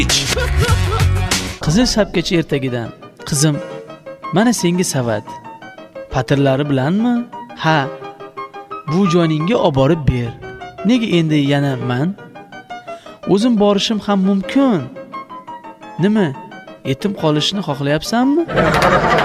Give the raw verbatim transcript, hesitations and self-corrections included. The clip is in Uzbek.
Qizil shapkachi ertagidan: "Qizim, mana senga savat. Patirlari bilanmi? Ha. Bu joningga olib borib ber. Nega endi yana men? O'zim borishim ham mumkin. Nima? Yetim qolishni xohlayapsanmi?"